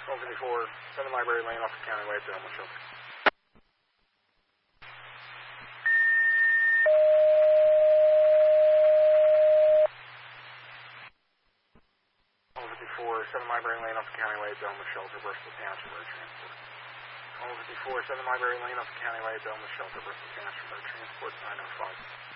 1254, 7 Library Lane off the County Way, Delma Shelter. 7 Library Lane off the County Way, Delma Shelter, Bristol Township Road Transport. 1254, 7 Library Lane off the County Way, Delma Shelter, Bristol Township Road Transport, 905.